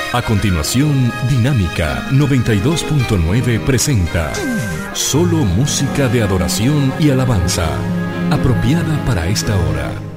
A continuación, Dinámica 92.9 presenta solo música de adoración y alabanza, apropiada para esta hora.